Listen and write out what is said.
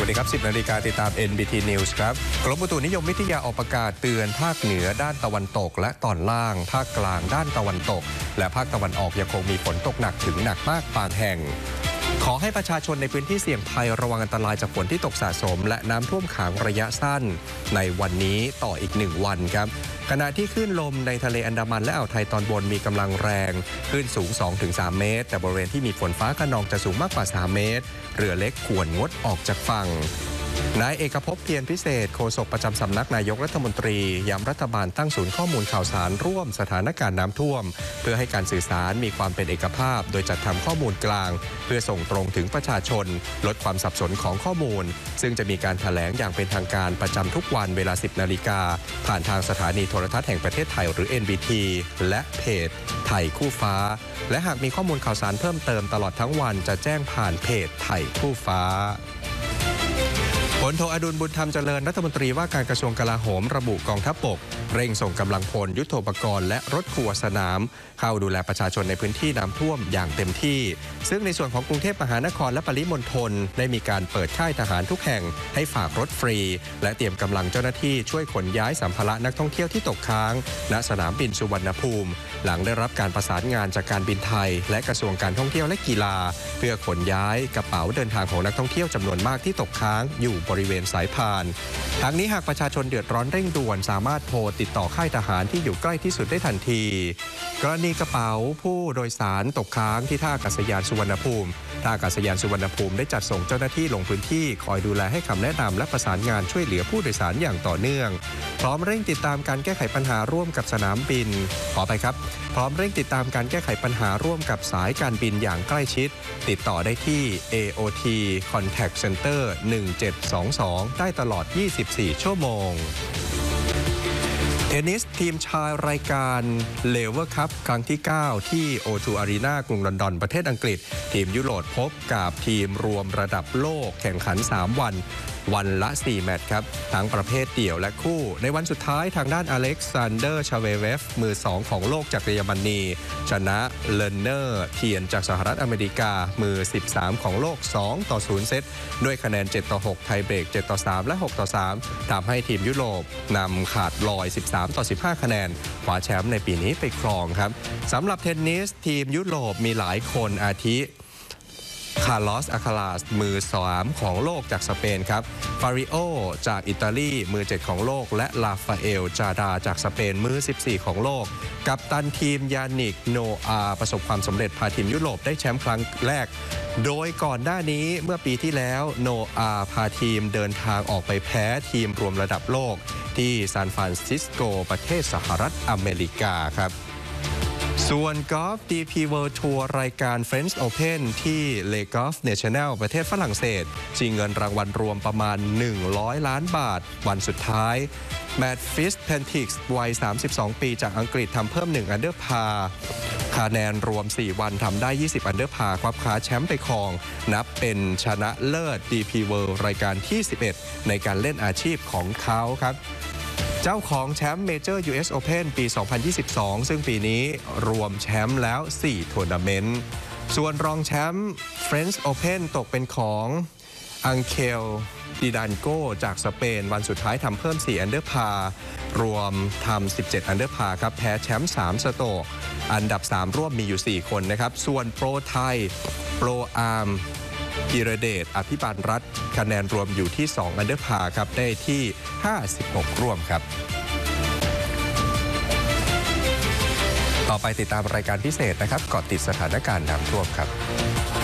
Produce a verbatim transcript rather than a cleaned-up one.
สดีครับ สิบนาฬิกาติดตาม เอ็น บี ที News ครับกรมอุตุนิยมวิทยาออกประกาศเตือนภาคเหนือด้านตะวันตกและตอนล่างภาคกลางด้านตะวันตกและภาคตะวันออกยังคงมีฝนตกหนักถึงหนักมากบางแห่งขอให้ประชาชนในพื้นที่เสี่ยงภัยระวังอันตรายจากฝนที่ตกสะสมและน้ำท่วมขังระยะสั้นในวันนี้ต่ออีกหนึ่งวันครับขณะที่คลื่นลมในทะเลอันดามันและอ่าวไทยตอนบนมีกำลังแรงคลื่นสูง สองถึงสาม เมตรแต่บริเวณที่มีฝนฟ้าคะนองจะสูงมากกว่าสามเมตรเรือเล็กควรงดออกจากฝั่งนายเอกภพเพียรพิเศษโฆษกประจำสำนักนายกรัฐมนตรีย้ำรัฐบาลตั้งศูนย์ข้อมูลข่าวสารร่วมสถานการณ์น้ำท่วมเพื่อให้การสื่อสารมีความเป็นเอกภาพโดยจัดทำข้อมูลกลางเพื่อส่งตรงถึงประชาชนลดความสับสนของข้อมูลซึ่งจะมีการแถลงอย่างเป็นทางการประจำทุกวันเวลา สิบนาฬิกาผ่านทางสถานีโทรทัศน์แห่งประเทศไทยหรือ เอ็น บี ที และเพจไทยคู่ฟ้าและหากมีข้อมูลข่าวสารเพิ่มเติมตลอดทั้งวันจะแจ้งผ่านเพจไทยคู่ฟ้าพลโทอดุลบุญธรรมเจริญรัฐมนตรีว่าการกระทรวงกลาโหมระบุกองทัพบกเร่งส่งกำลังพลยุทโธปกรณ์และรถครัวสนามเข้าดูแลประชาชนในพื้นที่น้ำท่วมอย่างเต็มที่ซึ่งในส่วนของกรุงเทพมหานครและปริมณฑลได้มีการเปิดค่ายทหารทุกแห่งให้ฝากรถฟรีและเตรียมกำลังเจ้าหน้าที่ช่วยขนย้ายสัมภาระนักท่องเที่ยวที่ตกค้างณสนามบินสุวรรณภูมิหลังได้รับการประสานงานจากการบินไทยและกระทรวงการท่องเที่ยวและกีฬาเพื่อขนย้ายกระเป๋าเดินทางของนักท่องเที่ยวจำนวนมากที่ตกค้างอยู่บริเวณสายพานทั้งนี้หากประชาชนเดือดร้อนเร่งด่วนสามารถโทรติดต่อค่ายทหารที่อยู่ใกล้ที่สุดได้ทันทีกรณีกระเป๋าผู้โดยสารตกค้างที่ท่าอากาศยานสุวรรณภูมิท่าอากาศยานสุวรรณภูมิได้จัดส่งเจ้าหน้าที่ลงพื้นที่คอยดูแลให้คำแนะนำและประสานงานช่วยเหลือผู้โดยสารอย่างต่อเนื่องพร้อมเร่งติดตามการแก้ไขปัญหาร่วมกับสนามบินขอไปครับพร้อมเร่งติดตามการแก้ไขปัญหาร่วมกับสายการบินอย่างใกล้ชิดติดต่อได้ที่ เอ โอ ที Contact Center หนึ่งเจ็ดสองสองได้ตลอดยี่สิบสี่ชั่วโมงเทนนิสทีมชายรายการเลเวอร์คัพครั้งที่เก้าที่ โอ ทู Arena กรุงลอนดอนประเทศอังกฤษทีมยุโรปพบกับทีมรวมระดับโลกแข่งขันสามวันวันละสี่แมตช์ครับทั้งประเภทเดี่ยวและคู่ในวันสุดท้ายทางด้านอเล็กซานเดอร์ชาเวเวฟมือสองของโลกจากเยอรมนีชนะเลนเนอร์เทียนจากสหรัฐอเมริกามือสิบสามของโลกสองต่อศูนย์เซตด้วยคะแนนเจ็ดต่อหกไทยเบรกเจ็ดต่อสามและหกต่อสามทำให้ทีมยุโรปนำขาดลอยสิบสามต่อสิบห้าคะแนนคว้าแชมป์ในปีนี้ไปครองครับสำหรับเทนนิสทีมยุโรปมีหลายคนอาทิคาร์ลอส อาคาลาสมือสามของโลกจากสเปนครับฟาริโอจากอิตาลีมือเจ็ดของโลกและลาฟาเอลจาดาจากสเปนมือสิบสี่ของโลกกัปตันทีมยานิกโนอาประสบความสำเร็จพาทีมยุโรปได้แชมป์ครั้งแรกโดยก่อนหน้านี้เมื่อปีที่แล้วโนอาพาทีมเดินทางออกไปแพ้ทีมรวมระดับโลกที่ซานฟรานซิสโกประเทศสหรัฐอเมริกาครับส่วนกอล์ฟ ดี พี World Tour รายการ French Open ที่ Le Golf National ประเทศฝรั่งเศสชิงเงินรางวัลรวมประมาณหนึ่งร้อยล้านบาทวันสุดท้ายแมตต์ ฟิสเพนทิกส์วัยสามสิบสองปีจากอังกฤษทำเพิ่มหนึ่งอันเดอร์พาร์คะแนนรวมสี่วันทำได้ยี่สิบอันเดอร์พาร์คว้าคว้าแชมป์ไปครองนับเป็นชนะเลิศ ดี พี World รายการที่สิบเอ็ดในการเล่นอาชีพของเขาครับเจ้าของแชมป์เมเจอร์ ยู เอส Open ปี สองพันยี่สิบสอง ซึ่งปีนี้รวมแชมป์แล้วสี่ทัวร์นาเมนต์ส่วนรองแชมป์ French Open ตกเป็นของอังเคลดิดันโกจากสเปนวันสุดท้ายทำเพิ่มสี่อันเดอร์พาร์รวมทำสิบเจ็ดอันเดอร์พาร์ครับแพ้แชมป์สามสโตรกอันดับสามร่วมมีอยู่สี่คนนะครับส่วนโปรไทยโปรอาร์มกิรเดชอภิบาลรัฐคะแนนรวมอยู่ที่สองอันเดอร์พาร์ครับได้ที่ห้าสิบหกร่วมครับต่อไปติดตามรายการพิเศษนะครับเกาะติดสถานการณ์น้ำท่วมครับ